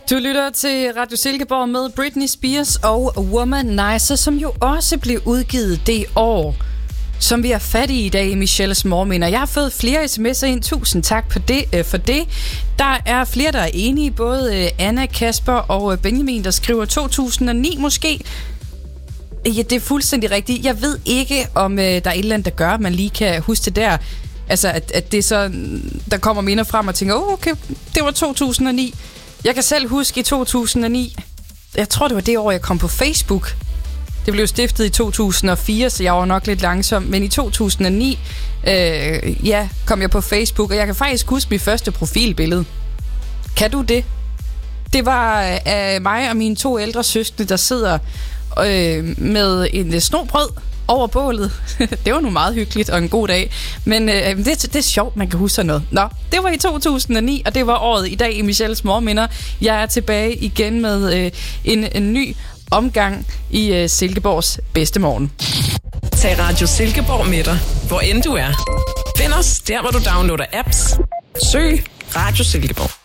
Du lytter til Radio Silkeborg med Britney Spears og Womanizer, som jo også blev udgivet det år, som vi har fat i dag i Michelles morgenminder. Jeg har fået flere sms'er ind. Tusind tak for det. Der er flere, der er enige. Både Anna, Kasper og Benjamin, der skriver 2009 måske. Ja, det er fuldstændig rigtigt. Jeg ved ikke, om der er et eller andet, der gør, at man lige kan huske det der. Altså, at det så, der kommer minder frem og tænker, okay, det var 2009. Jeg kan selv huske i 2009, jeg tror, det var det år, jeg kom på Facebook. Det blev stiftet i 2004, så jeg var nok lidt langsom. Men i 2009, kom jeg på Facebook, og jeg kan faktisk huske mit første profilbillede. Kan du det? Det var mig og mine 2 ældre søskende, der sidder med en snobrød over bålet. Det var nu meget hyggeligt og en god dag. Men det er sjovt, man kan huske sådan noget. Nå, det var i 2009, og det var året i dag i Michelles morgenminder. Jeg er tilbage igen med en ny omgang i Silkeborgs bedste morgen. Tag Radio Silkeborg med dig, hvor end du er. Find os der, hvor du downloader apps. Søg Radio Silkeborg.